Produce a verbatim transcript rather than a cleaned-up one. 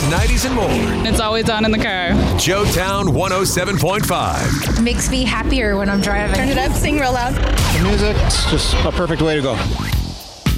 nineties, and more. It's always on in the car. Joetown one oh seven point five. Makes me happier when I'm driving. Turn it up, sing real loud. The music, it's just a perfect way to go.